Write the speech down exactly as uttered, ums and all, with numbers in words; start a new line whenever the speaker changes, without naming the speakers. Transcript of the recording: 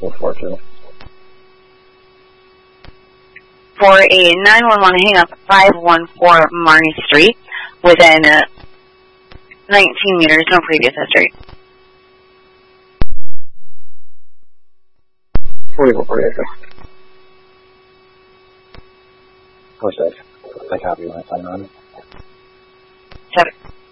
four four two.
For a nine one one, hang up five one four Marnie Street within uh, nineteen meters, no previous history.
forty-four forty-eight. Go safe. I copy when I sign on.
Seven.